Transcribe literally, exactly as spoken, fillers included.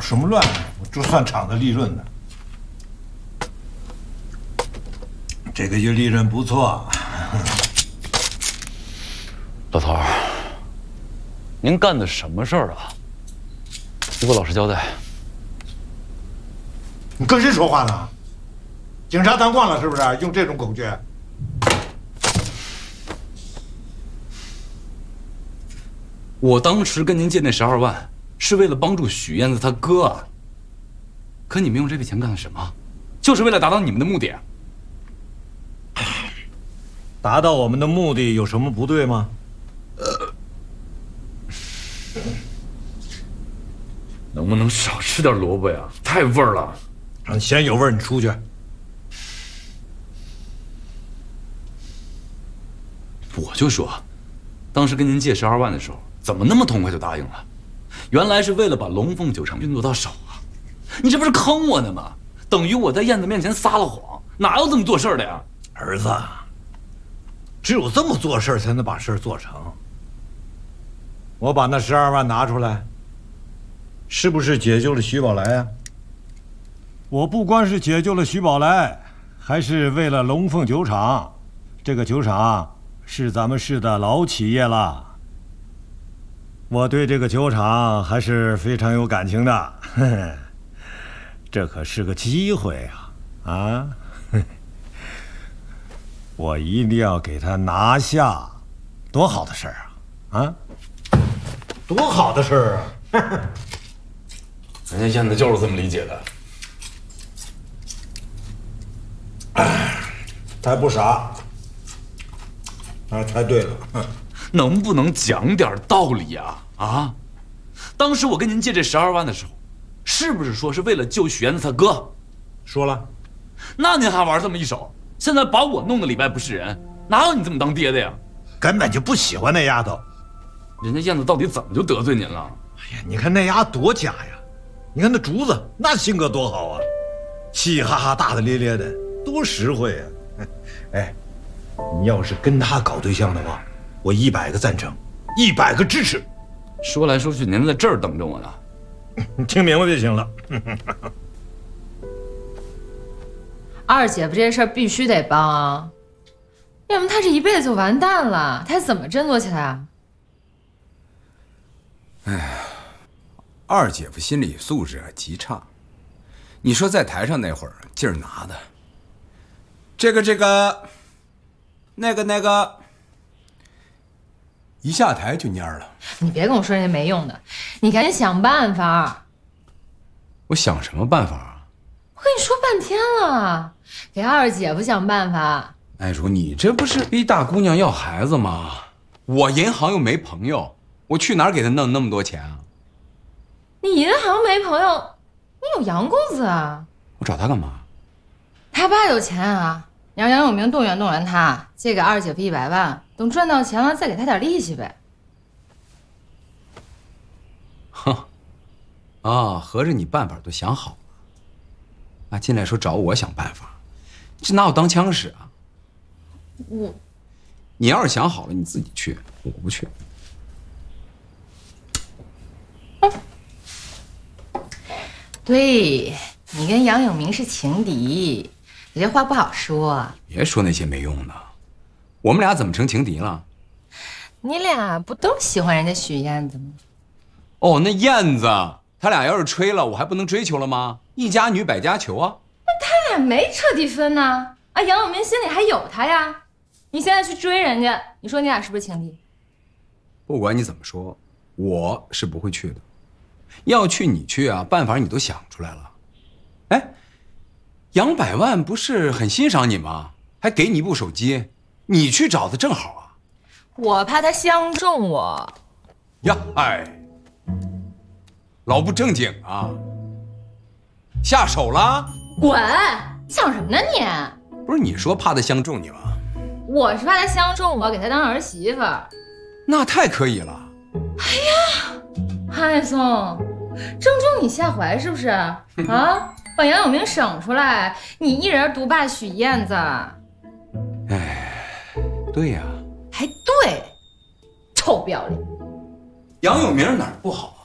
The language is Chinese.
什么乱？我就算厂的利润呢。这个月利润不错。 老头儿，您干的什么事儿啊？你给我老实交代。 你跟谁说话呢？警察当惯了是不是？用这种口诀。 我当时跟您借那十二万，是为了帮助许燕子她哥啊。可你们用这笔钱干了什么？就是为了达到你们的目的。 达到我们的目的有什么不对吗？ 呃，能不能少吃点萝卜呀？太味儿了。 你嫌有味儿，你出去。 我就说，当时跟您借十二万的时候，怎么那么痛快就答应了？原来是为了把龙凤酒厂运作到手啊！你这不是坑我呢吗？等于我在燕子面前撒了谎，哪有这么做事的呀？ 儿子，只有这么做事才能把事做成。我把那十二万拿出来，是不是解救了徐宝来啊？我不光是解救了徐宝来，还是为了龙凤酒厂。这个酒厂是咱们市的老企业了，我对这个酒厂还是非常有感情的。呵呵，这可是个机会啊！啊，我一定要给他拿下，多好的事儿啊！啊，多好的事儿啊！ 人家燕子就是这么理解的。 他不傻，他猜对了。 能不能讲点道理呀？啊，当时我跟您借这十二万的时候，是不是说是为了救许燕子他哥？ 说了。 那您还玩这么一手？现在把我弄得里外不是人，哪有你这么当爹的呀？ 根本就不喜欢那丫头。 人家燕子到底怎么就得罪您了？ 哎呀，你看那丫多假呀！你看那竹子，那性格多好啊，嘻嘻哈哈、大大咧咧的，多实惠啊！哎，你要是跟他搞对象的话，我一百个赞成，一百个支持。 说来说去，您在这儿等着我呢。 你听明白就行了。 二姐夫这事儿必须得帮啊，要不他这一辈子就完蛋了。他怎么振作起来啊？ 哎呀，二姐夫心理素质啊极差。你说在台上那会儿劲儿拿的，这个这个，那个那个，一下台就蔫了。 你别跟我说人家没用的，你赶紧想办法。 我想什么办法啊？ 我跟你说半天了，给二姐夫想办法。 哎，如你这不是逼大姑娘要孩子吗？我银行又没朋友，我去哪儿给她弄那么多钱啊？ 你银行没朋友，你有杨公子啊。 我找他干嘛？ 他爸有钱啊，你让杨永明动员动员他，借给二姐夫一百万，等赚到钱了再给他点利息呗。 哼，啊，合着你办法都想好了，啊，进来说找我想办法，这拿我当枪使啊？ 我， 你要是想好了，你自己去，我不去。 嗯，对，你跟杨永明是情敌，有些话不好说。 别说那些没用的，我们俩怎么成情敌了？ 你俩不都喜欢人家许燕子吗？ 哦，那燕子，他俩要是吹了，我还不能追求了吗？一家女百家求啊！ 那他俩没彻底分呢。啊，杨永明心里还有他呀。你现在去追人家，你说你俩是不是情敌？ 不管你怎么说，我是不会去的。要去你去啊，办法你都想出来了。哎，杨百万不是很欣赏你吗？还给你一部手机，你去找他正好啊。 我怕他相中我。 呀，哎，老不正经啊！下手了？ 滚！想什么呢你？ 不是你说怕他相中你吗？ 我是怕他相中我，给他当儿媳妇儿。 那太可以了。 哎呀，汉松，正中你下怀是不是？啊，把杨永明省出来，你一人独霸许燕子。 哎，对呀。 还对，臭不要脸。 杨永明哪儿不好